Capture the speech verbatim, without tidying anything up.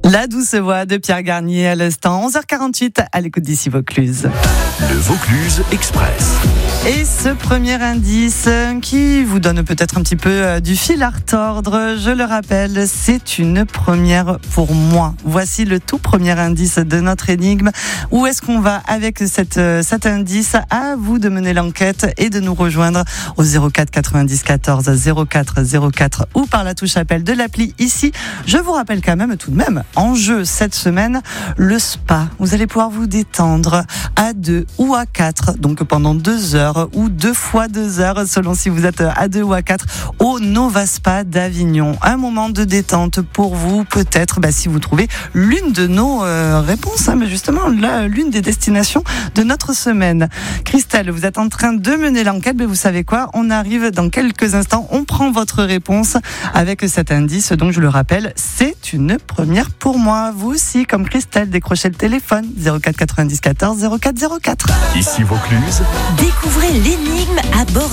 La douce voix de Pierre Garnier à l'instant, onze heures quarante-huit à l'écoute d'ici Vaucluse. Le Vaucluse Express. Et ce premier indice qui vous donne peut-être un petit peu du fil à retordre, je le rappelle, c'est une première pour moi. Voici le tout premier indice de notre énigme. Où est-ce qu'on va avec cette, cet indice? À vous de mener l'enquête et de nous rejoindre au zéro quatre quatre-vingt-dix quatorze zéro quatre zéro quatre ou par la touche appel de l'appli ici. Je vous rappelle quand même tout de même, en jeu cette semaine, le spa. Vous allez pouvoir vous détendre à deux ou à quatre, donc pendant deux heures ou deux fois deux heures, selon si vous êtes à deux ou à quatre, au Nova Spa d'Avignon. Un moment de détente pour vous, peut-être, bah, si vous trouvez l'une de nos euh, réponses, hein, mais justement, là, l'une des destinations de notre semaine. Christelle, vous êtes en train de mener l'enquête, mais vous savez quoi? On arrive dans quelques instants, on prend votre réponse avec cet indice, donc je le rappelle, c'est une première pour moi. Vous aussi, comme Christelle, décrochez le téléphone, zéro quatre quatre-vingt-dix quatorze zéro quatre zéro quatre. Ici Vaucluse. Découvrez l'énigme à bord